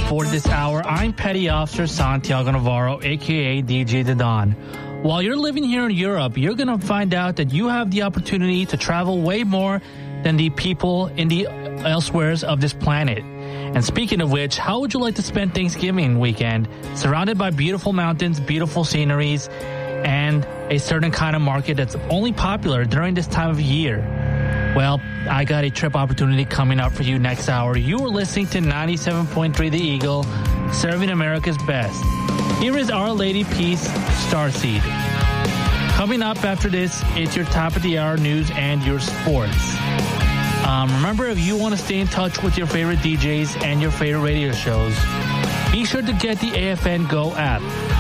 for this hour. I'm Petty Officer Santiago Navarro, a.k.a. DJ The Don. While you're living here in Europe, you're going to find out that you have the opportunity to travel way more than the people in the elsewheres of this planet. And speaking of which, how would you like to spend Thanksgiving weekend surrounded by beautiful mountains, beautiful sceneries, and a certain kind of market that's only popular during this time of year? Well, I got a trip opportunity coming up for you next hour. You are listening to 97.3 The Eagle, serving America's best. Here is Our Lady Peace, Starseed. Coming up after this, it's your top of the hour news and your sports. Remember, if you want to stay in touch with your favorite DJs and your favorite radio shows, be sure to get the AFN Go app.